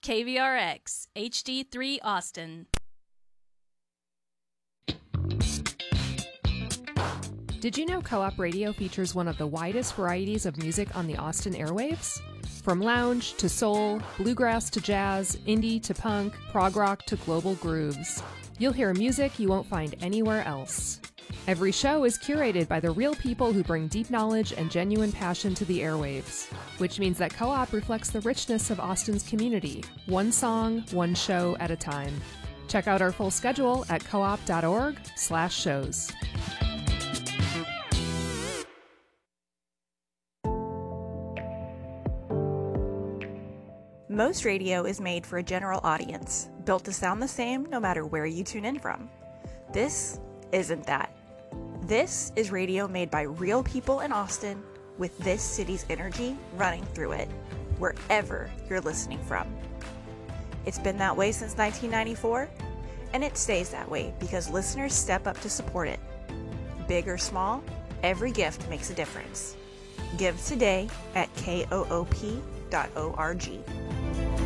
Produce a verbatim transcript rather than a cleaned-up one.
K V R X, H D three Austin. Did you know Co-op Radio features one of the widest varieties of music on the Austin airwaves? From lounge to soul, bluegrass to jazz, indie to punk, prog rock to global grooves. You'll hear music you won't find anywhere else. Every show is curated by the real people who bring deep knowledge and genuine passion to the airwaves, which means that Co-op reflects the richness of Austin's community, one song, one show at a time. Check out our full schedule at coop dot org slash shows. Most radio is made for a general audience, built to sound the same no matter where you tune in from. This isn't that. This is radio made by real people in Austin, with this city's energy running through it, wherever you're listening from. It's been that way since nineteen ninety-four, and it stays that way because listeners step up to support it. Big or small, every gift makes a difference. Give today at koop dot org.